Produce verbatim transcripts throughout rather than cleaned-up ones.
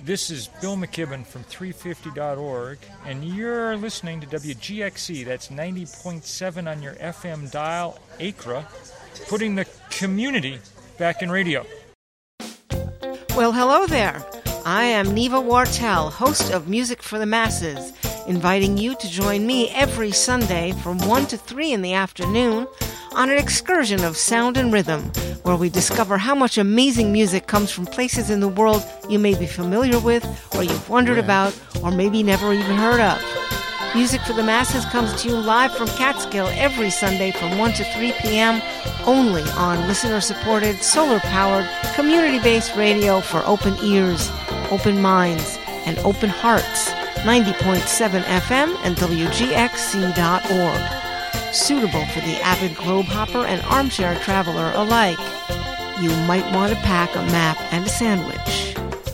This is Bill McKibben from three fifty dot org, and you're listening to W G X C. That's ninety point seven on your F M dial, Acra, putting the community back in radio. Well, hello there. I am Neva Wartel, host of Music for the Masses, inviting you to join me every Sunday from one to three in the afternoon on an excursion of sound and rhythm, where we discover how much amazing music comes from places in the world you may be familiar with, or you've wondered yeah. about, or maybe never even heard of. Music for the Masses comes to you live from Catskill every Sunday from one to three p.m. only on listener-supported, solar-powered, community-based radio for open ears, open minds, and open hearts. ninety point seven F M and W G X C dot org. Suitable for the avid globe hopper and armchair traveler alike. You might want to pack a map and a sandwich.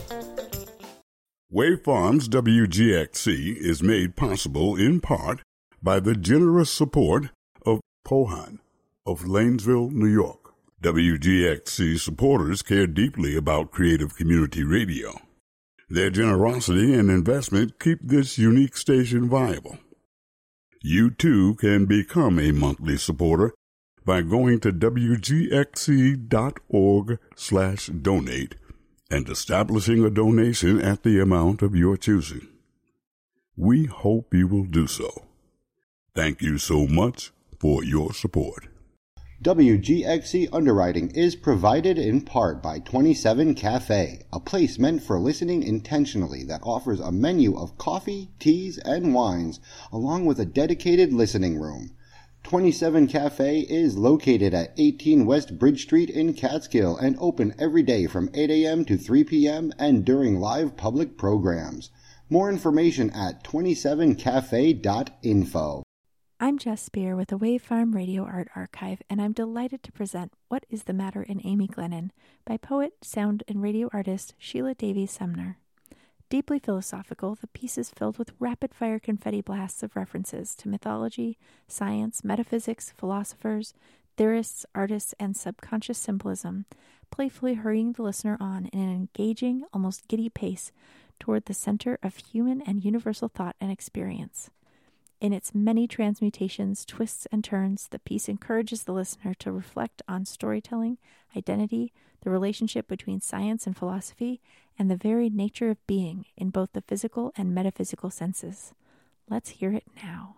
Wave Farms W G X C is made possible in part by the generous support of Pohan of Lanesville, New York. W G X C supporters care deeply about creative community radio. Their generosity and investment keep this unique station viable. You too can become a monthly supporter by going to W G X C dot org slash donate and establishing a donation at the amount of your choosing. We hope you will do so. Thank you so much for your support. W G X C underwriting is provided in part by twenty-seven Cafe, a place meant for listening intentionally that offers a menu of coffee, teas, and wines, along with a dedicated listening room. twenty-seven Cafe is located at eighteen West Bridge Street in Catskill and open every day from eight a.m. to three p.m. and during live public programs. More information at twenty-seven cafe dot info. I'm Jess Spear with the Wave Farm Radio Art Archive, and I'm delighted to present What is the Matter in Amy Glennon by poet, sound, and radio artist Sheila Davies Sumner. Deeply philosophical, the piece is filled with rapid-fire confetti blasts of references to mythology, science, metaphysics, philosophers, theorists, artists, and subconscious symbolism, playfully hurrying the listener on in an engaging, almost giddy pace toward the center of human and universal thought and experience. In its many transmutations, twists, and turns, the piece encourages the listener to reflect on storytelling, identity, the relationship between science and philosophy, and the very nature of being in both the physical and metaphysical senses. Let's hear it now.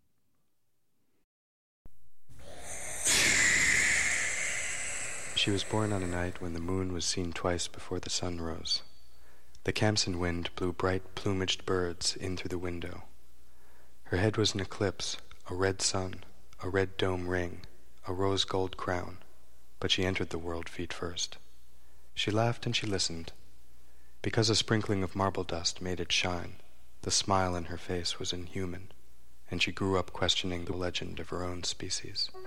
She was born on a night when the moon was seen twice before the sun rose. The Khamsin wind blew bright plumaged birds in through the window. Her head was an eclipse, a red sun, a red dome ring, a rose gold crown, but she entered the world feet first. She laughed and she listened. Because a sprinkling of marble dust made it shine, the smile in her face was inhuman, and she grew up questioning the legend of her own species.